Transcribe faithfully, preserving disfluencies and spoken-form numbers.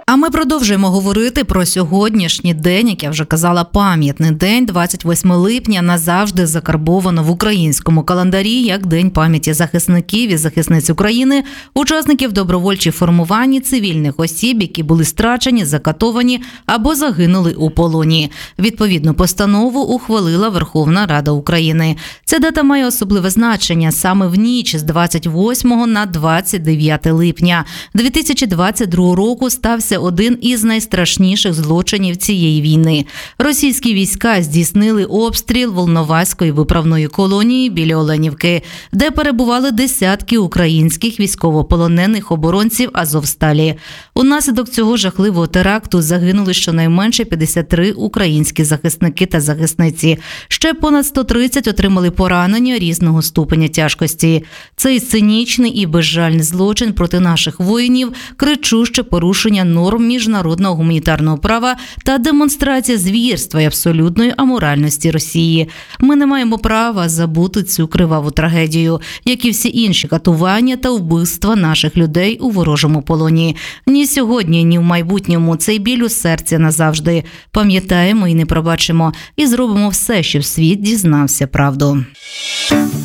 А ми продовжуємо говорити про сьогоднішній день, як я вже казала, пам'ятний день, двадцять восьмого липня, назавжди закарбовано в українському календарі як День пам'яті захисників і захисниць України, учасників добровольчих формувань, цивільних осіб, які були страчені, закатовані або загинули у полоні. Відповідну постанову ухвалила Верховна Рада України. Ця дата має особливе значення саме в ніч з двадцять восьмого на двадцять дев'яте липня. дві тисячі двадцять другого року стався один із найстрашніших злочинів цієї війни. Російські війська здійснили обстріл Волноваської виправної колонії біля Оленівки, де перебували десятки українських військовополонених оборонців Азовсталі. Унаслідок цього жахливого теракту загинули щонайменше п'ятдесят три українські захисники та захисниці. Ще понад сто тридцять отримали поранення різного ступеня тяжкості. Цей цинічний і безжальний злочин проти наших воїнів – кричуще порушення норм міжнародного гуманітарного права та демонстрація звірства і абсолютної аморальності Росії. Ми не маємо права забути цю криваву трагедію, як і всі інші катування та вбивства наших людей у ворожому полоні. Ні сьогодні, ні в майбутньому цей біль у серці назавжди. Пам'ятаємо і не пробачимо, і зробимо все, щоб світ дізнався правду.